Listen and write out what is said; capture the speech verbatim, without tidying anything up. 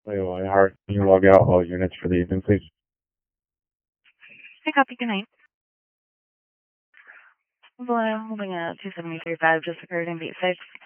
Wait, wait, Hart, can you log out all units for the evening, please? Hey, copy, good night. Well, I'm holding a two seventy-three five just occurred in beat six.